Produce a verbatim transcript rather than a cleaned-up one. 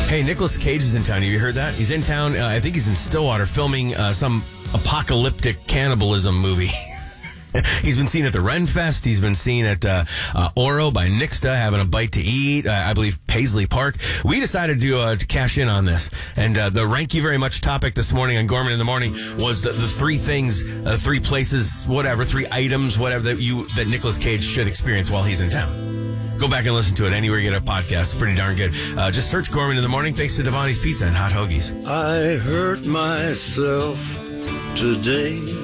Hey, Nicolas Cage is in town. Have you heard that? He's in town. Uh, I think he's in Stillwater filming uh, some apocalyptic cannibalism movie. He's been seen at the Ren Fest. He's been seen at uh, uh, Oro by Nixta having a bite to eat. Uh, I believe Paisley Park. We decided to, uh, to cash in on this. And uh, the Rank You Very Much topic this morning on Gorman in the Morning was the, the three things, uh, three places, whatever, three items, whatever that you that Nicolas Cage should experience while he's in town. Go back and listen to it anywhere you get a podcast. It's pretty darn good. Uh, just search Gorman in the Morning. Thanks to Devani's Pizza and Hot Hoagies. I hurt myself today.